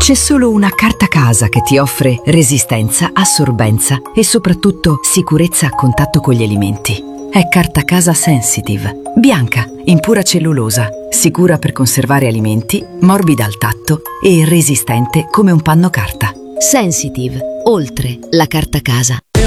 C'è solo una carta casa che ti offre resistenza, assorbenza e soprattutto sicurezza a contatto con gli alimenti. È carta casa Sensitive, bianca, in pura cellulosa, sicura per conservare alimenti, morbida al tatto e resistente come un panno carta. Sensitive, oltre la carta casa.